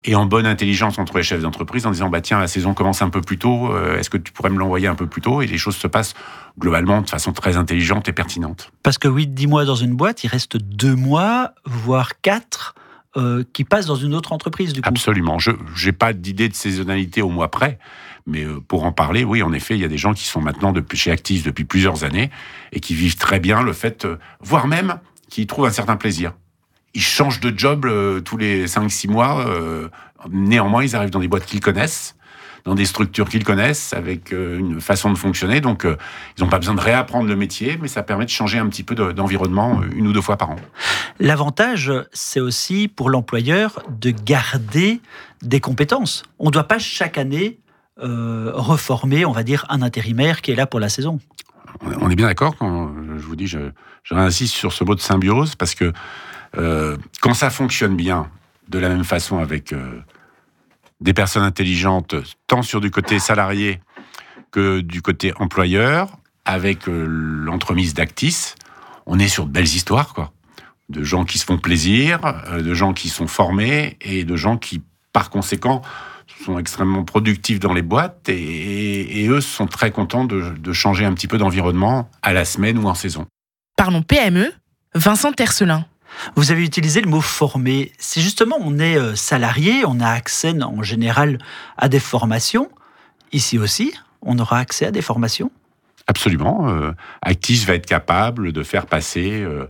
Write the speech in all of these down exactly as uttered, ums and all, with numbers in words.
et en bonne intelligence entre les chefs d'entreprise en disant bah tiens, la saison commence un peu plus tôt, euh, est-ce que tu pourrais me l'envoyer un peu plus tôt? Et les choses se passent globalement de façon très intelligente et pertinente. Parce que oui, dix mois dans une boîte, il reste deux mois, voire quatre, euh, qui passent dans une autre entreprise du coup. Absolument. Je n'ai pas d'idée de saisonnalité au mois près, mais euh, pour en parler, oui, en effet, il y a des gens qui sont maintenant depuis, chez Actis depuis plusieurs années et qui vivent très bien le fait, euh, voire même qui y trouvent un certain plaisir. Ils changent de job euh, tous les cinq six mois. Euh, néanmoins, ils arrivent dans des boîtes qu'ils connaissent, dans des structures qu'ils connaissent, avec euh, une façon de fonctionner. Donc, euh, ils n'ont pas besoin de réapprendre le métier, mais ça permet de changer un petit peu de, d'environnement euh, une ou deux fois par an. L'avantage, c'est aussi pour l'employeur de garder des compétences. On ne doit pas chaque année euh, reformer, on va dire, un intérimaire qui est là pour la saison. On est bien d'accord quand je vous dis, je, je réinsiste sur ce mot de symbiose, parce que Euh, quand ça fonctionne bien, de la même façon avec euh, des personnes intelligentes, tant sur du côté salarié que du côté employeur, avec euh, l'entremise d'Actis, on est sur de belles histoires, quoi. De gens qui se font plaisir, euh, de gens qui sont formés et de gens qui, par conséquent, sont extrêmement productifs dans les boîtes et, et, et eux sont très contents de, de changer un petit peu d'environnement à la semaine ou en saison. Parlons P M E, Vincent Tercelin. Vous avez utilisé le mot « former ». C'est justement, on est salarié, on a accès en général à des formations. Ici aussi, on aura accès à des formations. Absolument. Euh, Actis va être capable de faire passer euh,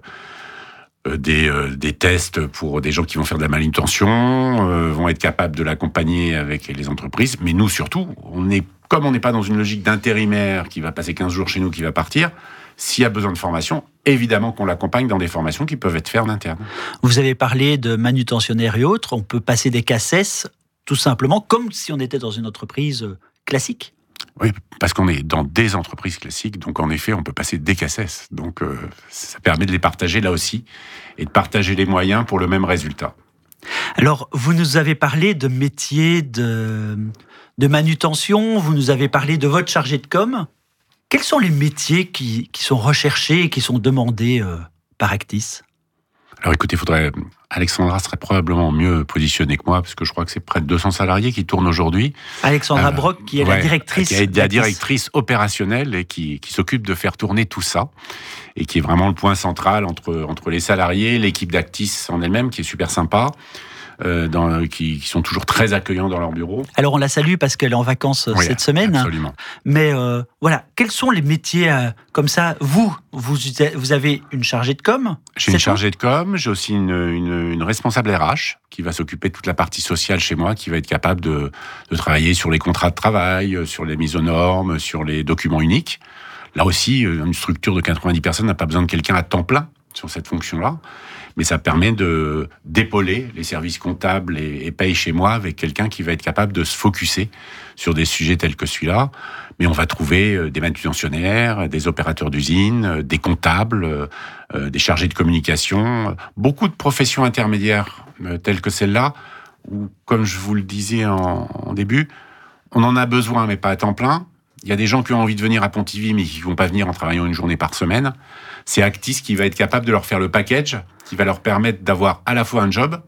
des, euh, des tests pour des gens qui vont faire de la manutention, euh, vont être capables de l'accompagner avec les entreprises. Mais nous, surtout, on est, comme on n'est pas dans une logique d'intérimaire qui va passer quinze jours chez nous, qui va partir, s'il y a besoin de formation, évidemment qu'on l'accompagne dans des formations qui peuvent être faites en interne. Vous avez parlé de manutentionnaires et autres. On peut passer des C A C E S tout simplement comme si on était dans une entreprise classique. Oui, parce qu'on est dans des entreprises classiques, donc en effet, on peut passer des C A C E S. Donc euh, ça permet de les partager là aussi et de partager les moyens pour le même résultat. Alors, vous nous avez parlé de métiers de, de manutention, vous nous avez parlé de votre chargé de com. Quels sont les métiers qui, qui sont recherchés et qui sont demandés euh, par Actis ? Alors écoutez, faudrait, Alexandra serait probablement mieux positionnée que moi, parce que je crois que c'est près de deux cents salariés qui tournent aujourd'hui. Alexandra euh, Brock, qui est ouais, la directrice. Qui est la directrice opérationnelle et qui, qui s'occupe de faire tourner tout ça, et qui est vraiment le point central entre, entre les salariés, l'équipe d'Actis en elle-même, qui est super sympa. Euh, dans, qui, qui sont toujours très accueillants dans leur bureau. Alors on la salue parce qu'elle est en vacances oui, cette semaine. Absolument. Mais euh, voilà, quels sont les métiers euh, comme ça ? Vous, vous, vous avez une chargée de com ? J'ai une chargée de com, j'ai aussi une, une, une responsable R H qui va s'occuper de toute la partie sociale chez moi, qui va être capable de, de travailler sur les contrats de travail, sur les mises aux normes, sur les documents uniques. Là aussi, une structure de quatre-vingt-dix personnes n'a pas besoin de quelqu'un à temps plein sur cette fonction-là. Mais ça permet de d'épauler les services comptables et, et paye chez moi avec quelqu'un qui va être capable de se focusser sur des sujets tels que celui-là. Mais on va trouver des manutentionnaires, des opérateurs d'usine, des comptables, euh, des chargés de communication, beaucoup de professions intermédiaires euh, telles que celle-là, où, comme je vous le disais en, en début, on en a besoin, mais pas à temps plein. Il y a des gens qui ont envie de venir à Pontivy, mais qui ne vont pas venir en travaillant une journée par semaine. C'est Actis qui va être capable de leur faire le package, qui va leur permettre d'avoir à la fois un job,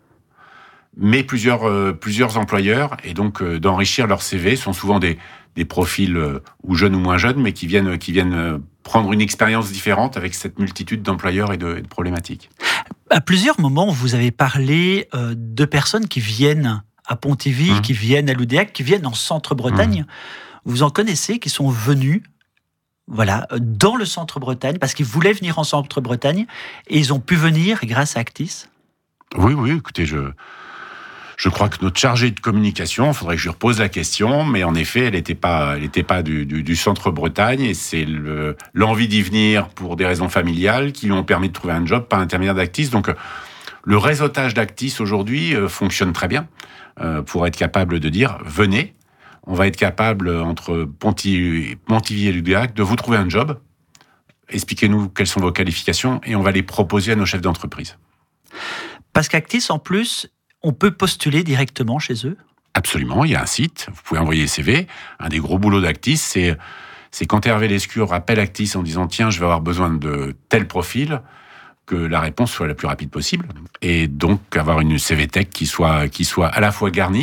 mais plusieurs, euh, plusieurs employeurs, et donc euh, d'enrichir leur C V. Ce sont souvent des, des profils euh, ou jeunes ou moins jeunes, mais qui viennent, qui viennent euh, prendre une expérience différente avec cette multitude d'employeurs et de, et de problématiques. À plusieurs moments, vous avez parlé euh, de personnes qui viennent à Pontivy, mmh. qui viennent à l'Oudéac, qui viennent en Centre-Bretagne. Mmh. Vous en connaissez qui sont venus voilà, dans le Centre-Bretagne, parce qu'ils voulaient venir en Centre-Bretagne, et ils ont pu venir grâce à Actis ? Oui, oui, écoutez, je, je crois que notre chargée de communication, il faudrait que je lui repose la question, mais en effet, elle n'était pas, elle était pas du, du, du Centre-Bretagne, et c'est le, l'envie d'y venir pour des raisons familiales qui lui ont permis de trouver un job par l'intermédiaire d'Actis. Donc, le réseautage d'Actis aujourd'hui euh, fonctionne très bien euh, pour être capable de dire « venez ». On va être capable, entre Pontivy, Pontivy et l'Oudéac, de vous trouver un job. Expliquez-nous quelles sont vos qualifications et on va les proposer à nos chefs d'entreprise. Parce qu'Actis, en plus, on peut postuler directement chez eux ? Absolument, il y a un site, vous pouvez envoyer C V. Un des gros boulots d'Actis, c'est, c'est quand Hervé Lescure appelle Actis en disant « Tiens, je vais avoir besoin de tel profil », que la réponse soit la plus rapide possible. Et donc, avoir une C V Tech qui soit, qui soit à la fois garnie,